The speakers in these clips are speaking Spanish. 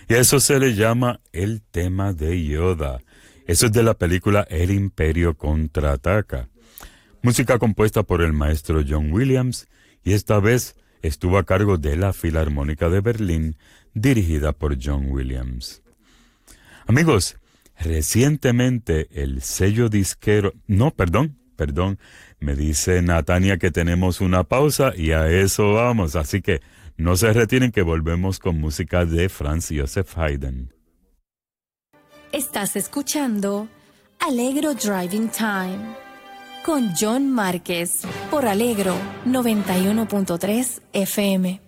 Y a eso se le llama el tema de Yoda. Eso es de la película El Imperio Contraataca. Música compuesta por el maestro John Williams y esta vez estuvo a cargo de la Filarmónica de Berlín, dirigida por John Williams. Amigos, recientemente el sello disquero... No, perdón, me dice Natania que tenemos una pausa y a eso vamos, así que no se retiren que volvemos con música de Franz Joseph Haydn. Estás escuchando Allegro Driving Time con John Márquez por Allegro 91.3 FM.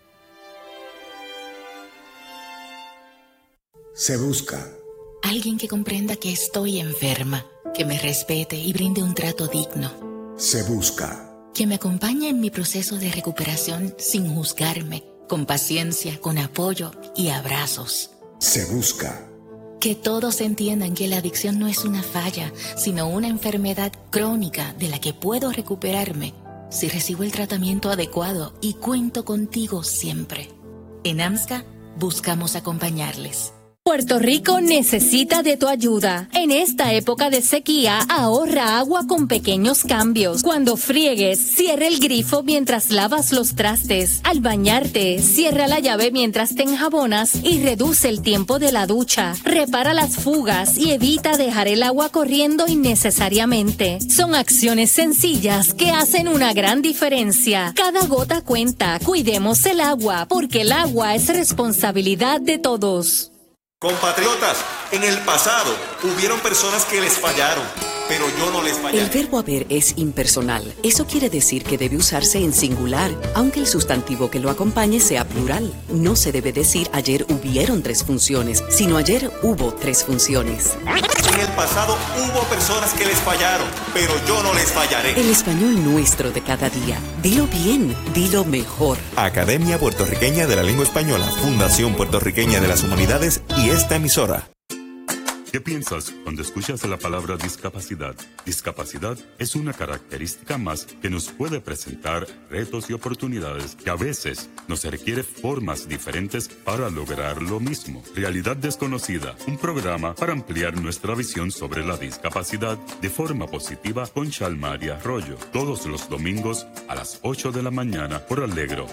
Se busca alguien que comprenda que estoy enferma, que me respete y brinde un trato digno. Se busca que me acompañe en mi proceso de recuperación sin juzgarme, con paciencia, con apoyo y abrazos. Se busca que todos entiendan que la adicción no es una falla, sino una enfermedad crónica de la que puedo recuperarme si recibo el tratamiento adecuado y cuento contigo siempre. En AMSCA buscamos acompañarles. Puerto Rico necesita de tu ayuda. En esta época de sequía, ahorra agua con pequeños cambios. Cuando friegues, cierra el grifo mientras lavas los trastes. Al bañarte, cierra la llave mientras te enjabonas y reduce el tiempo de la ducha. Repara las fugas y evita dejar el agua corriendo innecesariamente. Son acciones sencillas que hacen una gran diferencia. Cada gota cuenta. Cuidemos el agua, porque el agua es responsabilidad de todos. Compatriotas, en el pasado hubieron personas que les fallaron, pero yo no les fallé. El verbo haber es impersonal. Eso quiere decir que debe usarse en singular, aunque el sustantivo que lo acompañe sea plural. No se debe decir ayer hubieron 3 funciones, sino ayer hubo 3 funciones. En el pasado hubo personas que les fallaron, pero yo no les fallaré. El español nuestro de cada día. Dilo bien, dilo mejor. Academia Puertorriqueña de la Lengua Española, Fundación Puertorriqueña de las Humanidades y esta emisora. ¿Qué piensas cuando escuchas la palabra discapacidad? Discapacidad es una característica más que nos puede presentar retos y oportunidades que a veces nos requiere formas diferentes para lograr lo mismo. Realidad Desconocida, un programa para ampliar nuestra visión sobre la discapacidad de forma positiva con Chalmaria Arroyo. Todos los domingos a las 8 de la mañana por Allegro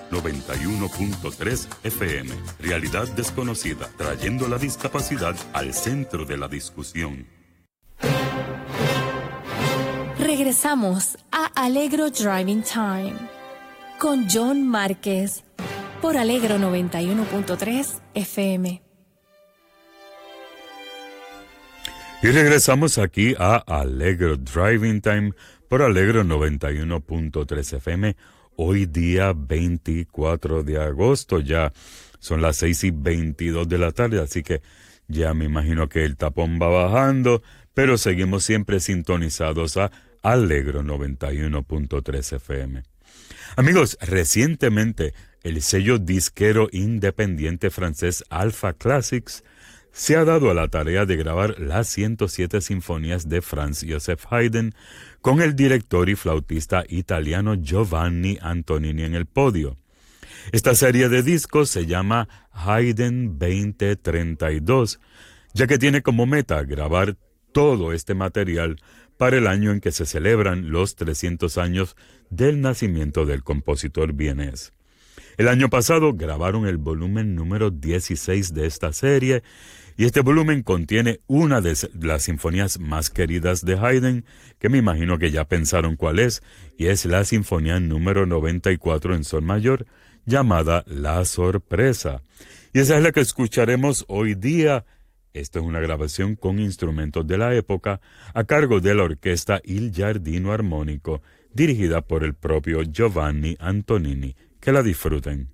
91.3 FM. Realidad Desconocida, trayendo la discapacidad al centro de la discusión. Regresamos a Allegro Driving Time con John Márquez por Allegro 91.3 FM. Y regresamos aquí a Allegro Driving Time por Allegro 91.3 FM. Hoy día 24 de agosto, ya son las 6:22 de la tarde, así que ya me imagino que el tapón va bajando, pero seguimos siempre sintonizados a Allegro 91.3 FM. Amigos, recientemente el sello disquero independiente francés Alpha Classics se ha dado a la tarea de grabar las 107 sinfonías de Franz Joseph Haydn con el director y flautista italiano Giovanni Antonini en el podio. Esta serie de discos se llama Haydn 2032, ya que tiene como meta grabar todo este material para el año en que se celebran los 300 años del nacimiento del compositor vienés. El año pasado grabaron el volumen número 16 de esta serie, y este volumen contiene una de las sinfonías más queridas de Haydn, que me imagino que ya pensaron cuál es, y es la sinfonía número 94 en sol mayor, llamada La Sorpresa. Y esa es la que escucharemos hoy día. Esta es una grabación con instrumentos de la época a cargo de la orquesta Il Giardino Armonico, dirigida por el propio Giovanni Antonini. Que la disfruten.